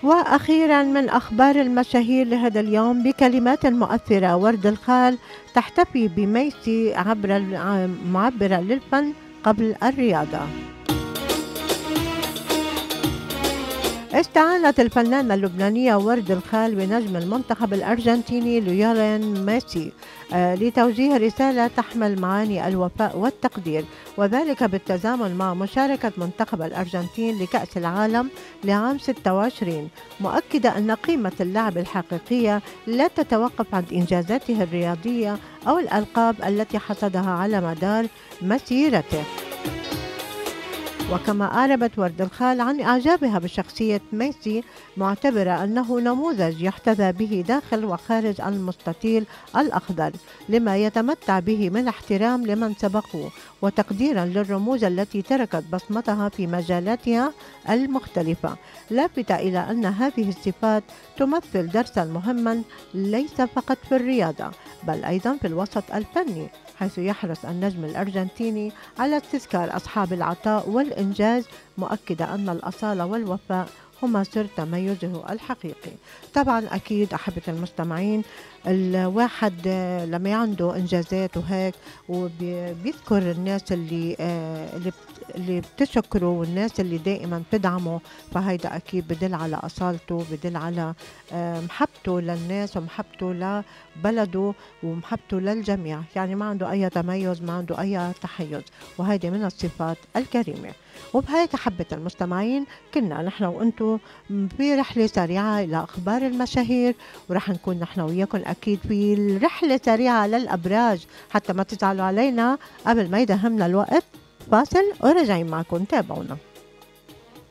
وأخيرا من أخبار المشاهير لهذا اليوم بكلمات مؤثرة، ورد الخال تحتفي بميسي معبرة للفن قبل الرياضة. استعانت الفنانة اللبنانية ورد الخال بنجم المنتخب الأرجنتيني ليونيل ميسي لتوجيه رسالة تحمل معاني الوفاء والتقدير، وذلك بالتزامن مع مشاركة منتخب الأرجنتين لكأس العالم لعام 26، مؤكدة أن قيمة اللاعب الحقيقية لا تتوقف عن إنجازاته الرياضية أو الألقاب التي حصدها على مدار مسيرته. وكما أعربت ورد الخال عن إعجابها بشخصية ميسي، معتبرة أنه نموذج يحتذى به داخل وخارج المستطيل الأخضر لما يتمتع به من احترام لمن سبقه وتقديرا للرموز التي تركت بصمتها في مجالاتها المختلفة، لافتة إلى أن هذه الصفات تمثل درسا مهما ليس فقط في الرياضة بل أيضا في الوسط الفني، حيث يحرص النجم الأرجنتيني على استذكار أصحاب العطاء والإنجاز، مؤكدة أن الأصالة والوفاء هما سر تميزه الحقيقي. طبعا أكيد أحبة المستمعين، الواحد لما عنده إنجازات وهيك وبيذكر الناس اللي بتشكره والناس اللي دائما بتدعمه، فهيدا أكيد بدل على أصالته، بدل على محبته للناس ومحبته لبلده ومحبته للجميع، يعني ما عنده أي تميز، ما عنده أي تحيز، وهيدي من الصفات الكريمة. وبهيك حبة المستمعين كنا نحن وأنتم في رحلة سريعة إلى أخبار المشاهير، ورح نكون نحن وياكم أكيد في الرحلة سريعة للأبراج حتى ما تزعلوا علينا قبل ما يدهمنا الوقت. فاصل وراجعين معكم، تابعونا.